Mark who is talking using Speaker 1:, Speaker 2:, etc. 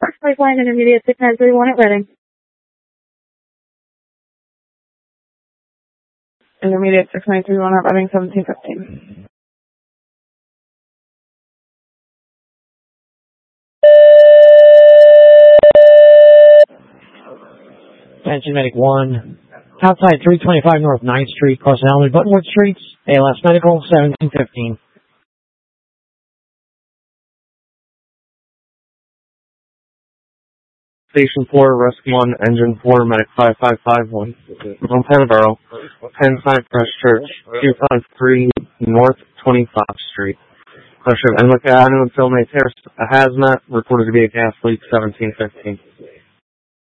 Speaker 1: Pipeline Intermediate 6931 at Reading.
Speaker 2: Intermediate 6931 at Reading, 1715.
Speaker 3: Attention Medic 1. Outside 325 North 9th Street, crossing Elmwood Buttonwood Streets. ALS Medical, 1715.
Speaker 4: Station 4, Rescue 1, Engine 4, Medic 5551. From Penborough, 10 Cypress Church, 253 North 25th Street. Pressure of Enlick Avenue and Philmay Terrace, a hazmat, reported to be a gas leak, 1715.